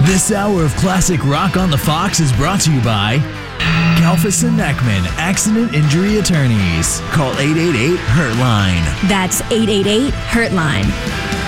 This hour of classic rock on the Fox is brought to you by Kalfas and Neckman, Accident Injury Attorneys. Call 888-HURT-LINE. That's 888-HURT-LINE.